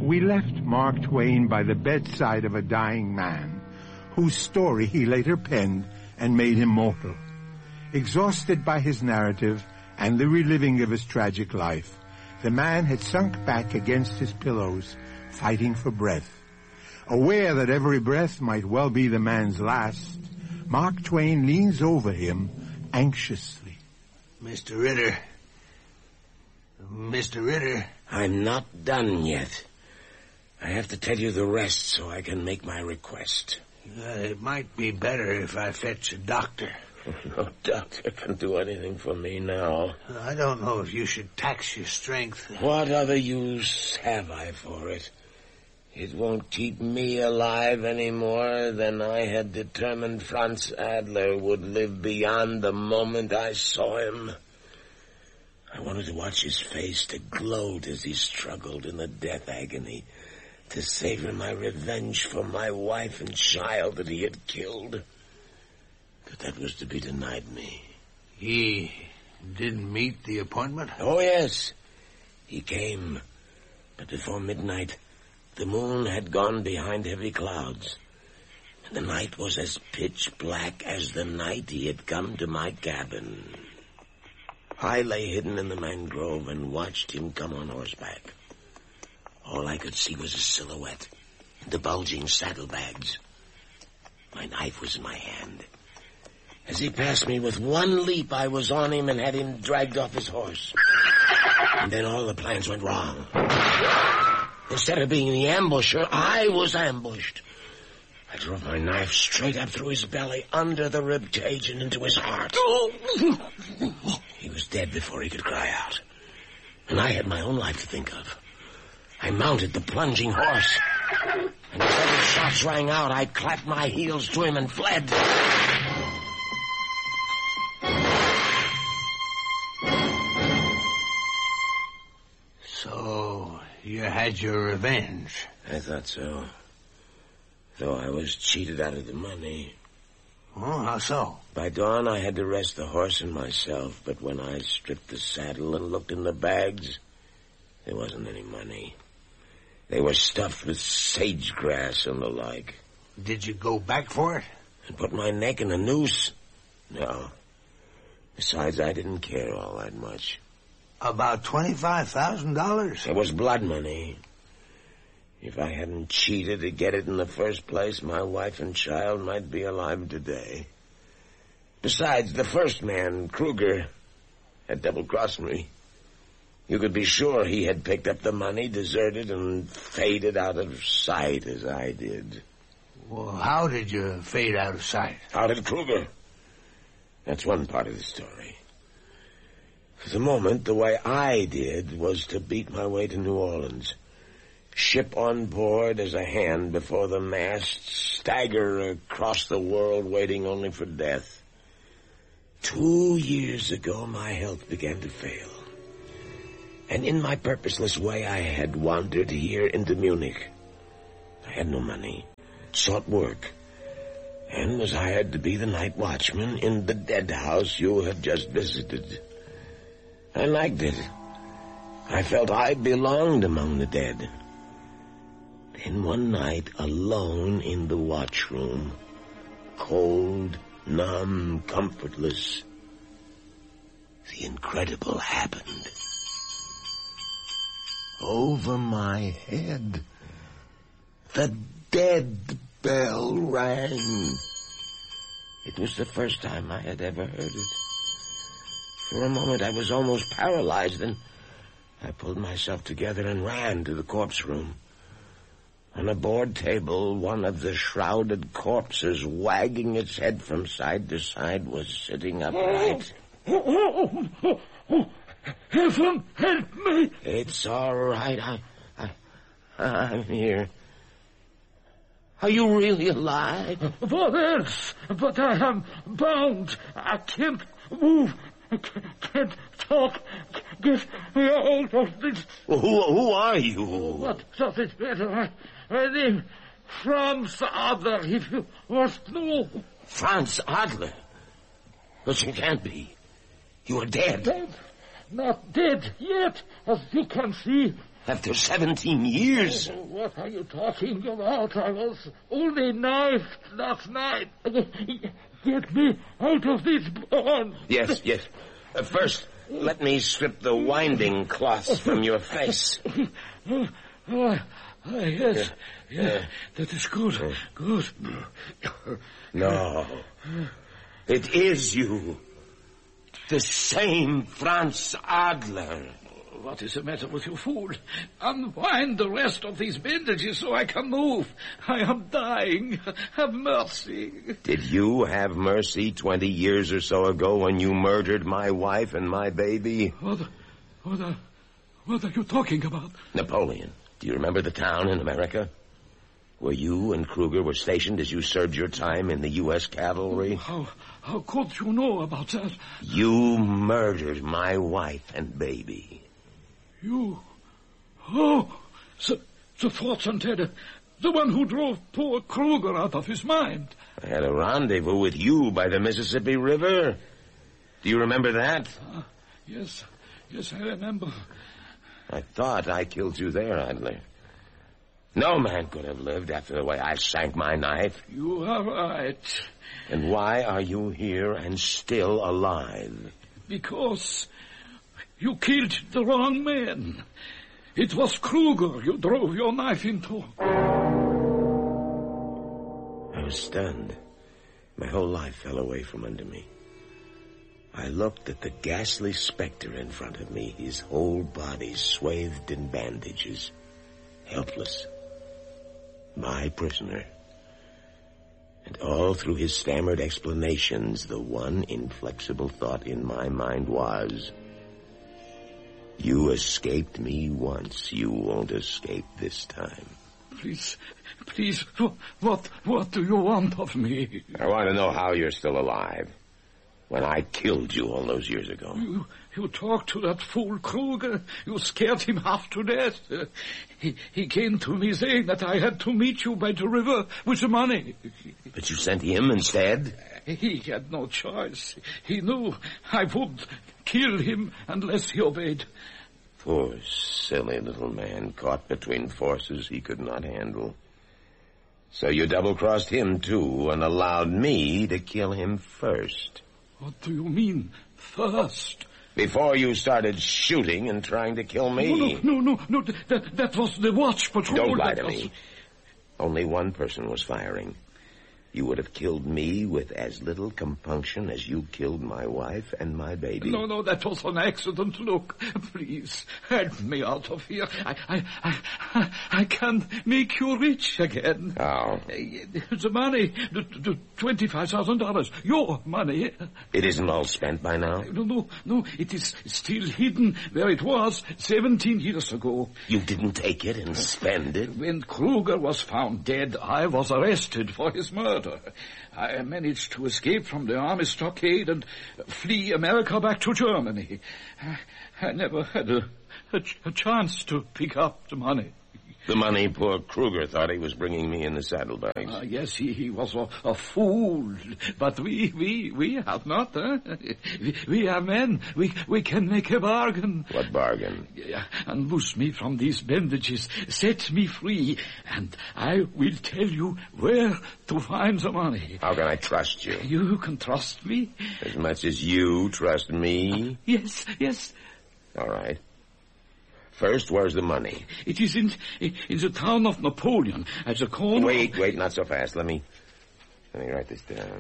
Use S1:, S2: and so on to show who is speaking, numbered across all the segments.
S1: We left Mark Twain by the bedside of a dying man, whose story he later penned and made immortal. Exhausted by his narrative and the reliving of his tragic life, the man had sunk back against his pillows, fighting for breath. Aware that every breath might well be the man's last, Mark Twain leans over him anxiously.
S2: Mr. Ritter. Mr. Ritter.
S3: I'm not done yet. I have to tell you the rest so I can make my request.
S2: It might be better if I fetch a doctor.
S3: No doctor can do anything for me now.
S2: I don't know if you should tax your strength.
S3: What other use have I for it? It won't keep me alive any more than I had determined Franz Adler would live beyond the moment I saw him. I wanted to watch his face, to gloat as he struggled in the death agony, to savor my revenge for my wife and child that he had killed. But that was to be denied me.
S2: He didn't meet the appointment?
S3: Oh, yes. He came. But before midnight, the moon had gone behind heavy clouds, and the night was as pitch black as the night he had come to my cabin. I lay hidden in the mangrove and watched him come on horseback. All I could see was a silhouette and the bulging saddlebags. My knife was in my hand. As he passed me with one leap, I was on him and had him dragged off his horse. And then all the plans went wrong. Instead of being the ambusher, I was ambushed. I drove my knife straight up through his belly, under the rib cage and into his heart. He was dead before he could cry out. And I had my own life to think of. I mounted the plunging horse. And as every shot rang out, I clapped my heels to him and fled.
S2: So, you had your revenge?
S3: I thought so. Though I was cheated out of the money.
S2: Oh, how so?
S3: By dawn, I had to rest the horse and myself, but when I stripped the saddle and looked in the bags, there wasn't any money. They were stuffed with sage-grass and the like.
S2: Did you go back for it?
S3: And put my neck in a noose? No. Besides, I didn't care all that much.
S2: About $25,000?
S3: It was blood money. If I hadn't cheated to get it in the first place, my wife and child might be alive today. Besides, the first man, Kruger, had double-crossed me. You could be sure he had picked up the money, deserted, and faded out of sight as I did.
S2: Well, how did you fade out of sight?
S3: How did Kruger? That's one part of the story. For the moment, the way I did was to beat my way to New Orleans. Ship on board as a hand before the mast, stagger across the world waiting only for death. 2 years ago, my health began to fail. And in my purposeless way, I had wandered here into Munich. I had no money, sought work, and was hired to be the night watchman in the dead house you have just visited. I liked it. I felt I belonged among the dead. Then one night, alone in the watchroom, cold, numb, comfortless, the incredible happened. Over my head, the dead bell rang. It was the first time I had ever heard it. For a moment I was almost paralyzed, then I pulled myself together and ran to the corpse room. On a board table, one of the shrouded corpses, wagging its head from side to side, was sitting upright.
S4: Heaven help me!
S3: It's all right. I'm here. Are you really alive?
S4: What else? But I am bound. I can't move. I can't talk. Get me out of this.
S3: Who are you?
S4: What does it matter? My name, Franz Adler, if you must know.
S3: Franz Adler? But you can't be. You are dead.
S4: Dead? Not dead yet, as you can see.
S3: After 17 years.
S4: Oh, what are you talking about? I was only knifed last night. Get me out of this barn.
S3: Yes. First, let me strip the winding cloths from your face.
S4: Yes, that is good. Good.
S3: No. It is you. The same Franz Adler.
S4: What is the matter with you, fool? Unwind the rest of these bandages so I can move. I am dying. Have mercy.
S3: Did you have mercy 20 years or so ago when you murdered my wife and my baby?
S4: What are you talking about?
S3: Napoleon. Do you remember the town in America where you and Kruger were stationed as you served your time in the U.S. cavalry?
S4: How could you know about that?
S3: You murdered my wife and baby.
S4: You? Oh, the Fortune-teller, the one who drove poor Kruger out of his mind.
S3: I had a rendezvous with you by the Mississippi River. Do you remember that?
S4: Yes, I remember.
S3: I thought I killed you there, Adler. No man could have lived after the way I sank my knife.
S4: You are right.
S3: And why are you here and still alive?
S4: Because you killed the wrong man. It was Kruger you drove your knife into.
S3: I was stunned. My whole life fell away from under me. I looked at the ghastly specter in front of me, his whole body swathed in bandages, helpless. My prisoner. And all through his stammered explanations, the one inflexible thought in my mind was, you escaped me once, you won't escape this time.
S4: Please, what do you want of me?
S3: I want to know how you're still alive. When I killed you all those years ago.
S4: You talked to that fool Kruger. You scared him half to death. He came to me saying that I had to meet you by the river with the money.
S3: But you sent him instead?
S4: He had no choice. He knew I would kill him unless he obeyed.
S3: Poor silly little man caught between forces he could not handle. So you double-crossed him too and allowed me to kill him first.
S4: What do you mean, first?
S3: Before you started shooting and trying to kill me.
S4: No. That was the watch patrol.
S3: Don't lie to me. Only one person was firing. You would have killed me with as little compunction as you killed my wife and my baby.
S4: No, that was an accident. Look, please, help me out of here. I can make you rich again.
S3: How?
S4: The money, the $25,000, your money.
S3: It isn't all spent by now?
S4: No, it is still hidden where it was 17 years ago.
S3: You didn't take it and spend it?
S4: When Kruger was found dead, I was arrested for his murder. I managed to escape from the army stockade and flee America back to Germany. I never had a chance to pick up the money.
S3: The money poor Kruger thought he was bringing me in the saddlebags.
S4: Yes, he was a fool. But we have not, huh? We are men. We can make a bargain.
S3: What bargain?
S4: Unloose me from these bandages. Set me free. And I will tell you where to find the money.
S3: How can I trust you?
S4: You can trust me.
S3: As much as you trust me?
S4: Yes.
S3: All right. First, where's the money?
S4: It is in the town of Napoleon, at the corner...
S3: Wait, not so fast. Let me write this down.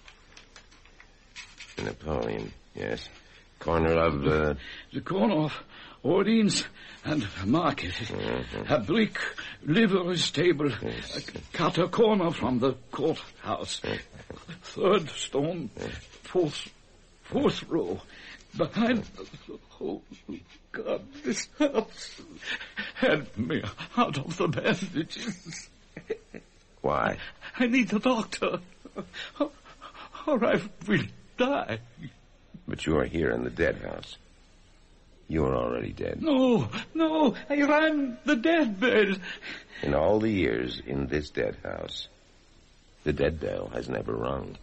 S3: Napoleon, yes. Corner of...
S4: The corner of Orleans and Market.
S3: Mm-hmm.
S4: A brick livery stable.
S3: Yes.
S4: Cut a corner from the courthouse. Third stone, fourth row. Behind... Oh, God, this hurts. Help me out of the bandages.
S3: Why?
S4: I need a doctor, or I will die.
S3: But you are here in the dead house. You are already dead.
S4: No, I ran the dead bell.
S3: In all the years in this dead house, the dead bell has never rung.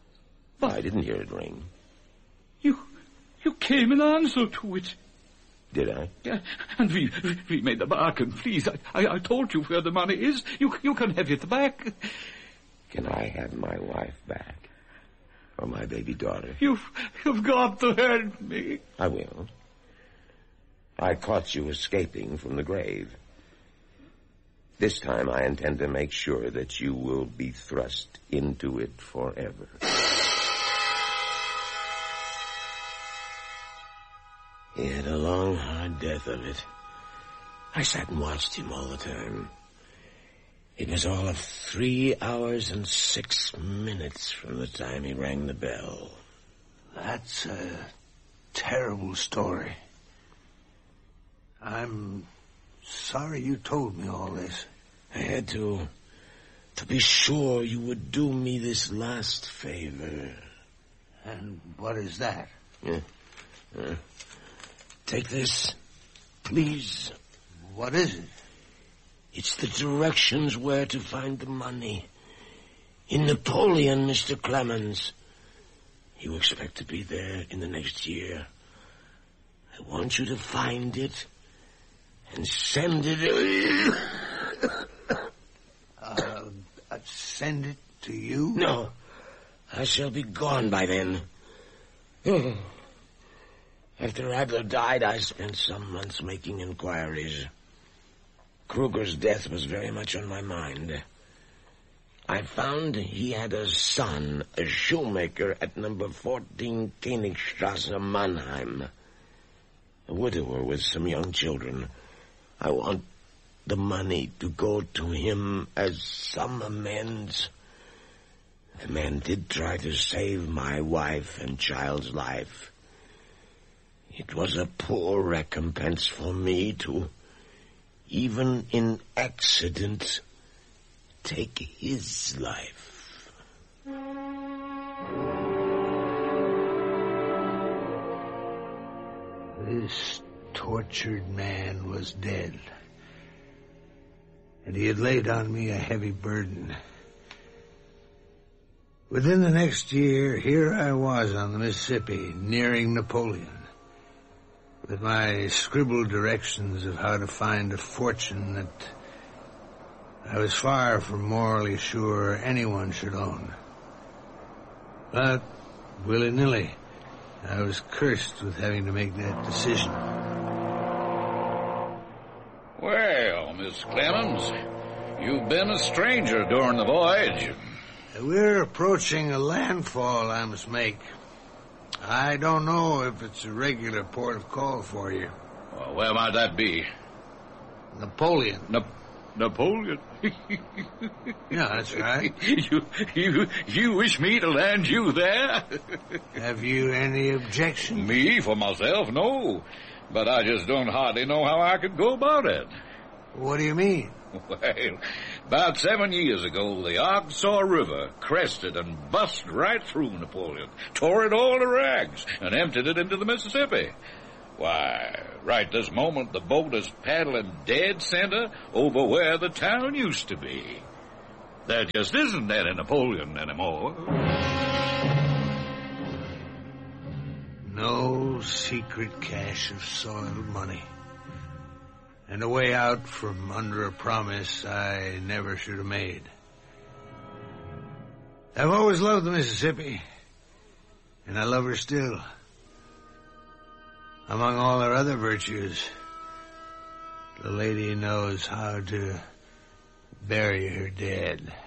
S3: But I didn't hear it ring.
S4: You came in answer to it.
S3: Did I?
S4: Yeah, and we made the bargain. Please, I told you where the money is. You can have it back.
S3: Can I have my wife back? Or my baby daughter?
S4: You've got to help me.
S3: I will. I caught you escaping from the grave. This time I intend to make sure that you will be thrust into it forever. He had a long, hard death of it. I sat and watched him all the time. It was all of 3 hours and 6 minutes from the time he rang the bell.
S2: That's a terrible story. I'm sorry you told me all this.
S3: I had to be sure you would do me this last favor.
S2: And what is that?
S3: Take this, please.
S2: What is it?
S3: It's the directions where to find the money. In Napoleon, Mr. Clemens. You expect to be there in the next year. I want you to find it and send it...
S2: Send it to you?
S3: No. I shall be gone by then. After Adler died, I spent some months making inquiries. Kruger's death was very much on my mind. I found he had a son, a shoemaker at number 14 Königstrasse, Mannheim. A widower with some young children. I want the money to go to him as some amends. The man did try to save my wife and child's life. It was a poor recompense for me to, even in accident, take his life.
S2: This tortured man was dead. And he had laid on me a heavy burden. Within the next year, here I was on the Mississippi, nearing Napoleon, with my scribbled directions of how to find a fortune that I was far from morally sure anyone should own. But, willy-nilly, I was cursed with having to make that decision.
S4: Well, Miss Clemens, you've been a stranger during the voyage.
S2: We're approaching a landfall I must make. I don't know if it's a regular port of call for you.
S4: Well, where might that be?
S2: Napoleon.
S4: Napoleon?
S2: Yeah, that's right.
S4: You wish me to land you there?
S2: Have you any objection?
S4: Me, for myself, no. But I just don't hardly know how I could go about it.
S2: What do you mean?
S4: Well, about 7 years ago, the Arkansas River crested and bust right through Napoleon, tore it all to rags, and emptied it into the Mississippi. Why, right this moment, the boat is paddling dead center over where the town used to be. There just isn't any Napoleon anymore.
S2: No secret cache of soiled money. And a way out from under a promise I never should have made. I've always loved the Mississippi, and I love her still. Among all her other virtues, the lady knows how to bury her dead.